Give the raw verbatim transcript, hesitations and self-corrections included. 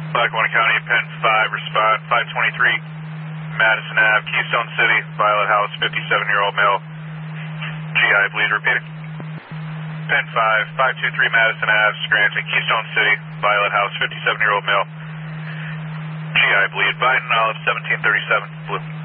Lackawanna County, Penn five, respond, five twenty-three, Madison Avenue, Keystone City, Violet House, fifty-seven-year-old male, G I, please repeat. Penn five, five two three, Madison Avenue, Scranton, Keystone City, Violet House, fifty-seven-year-old male, G I, bleed, Biden, Olive, seventeen thirty-seven, blue.